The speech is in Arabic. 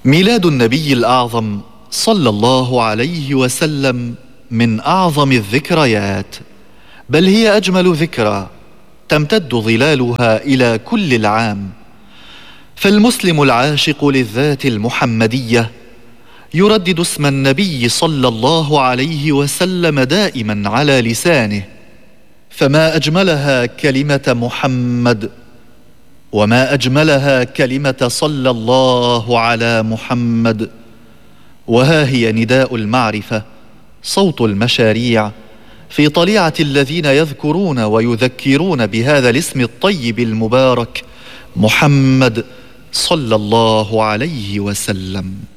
ميلاد النبي الأعظم صلى الله عليه وسلم من أعظم الذكريات، بل هي أجمل ذكرى تمتد ظلالها إلى كل العام. فالمسلم العاشق للذات المحمدية يردد اسم النبي صلى الله عليه وسلم دائما على لسانه، فما أجملها كلمة محمد، وما أجملها كلمة صلى الله على محمد. وها هي نداء المعرفة، صوت المشاريع في طليعة الذين يذكرون ويذكرون بهذا الاسم الطيب المبارك محمد صلى الله عليه وسلم.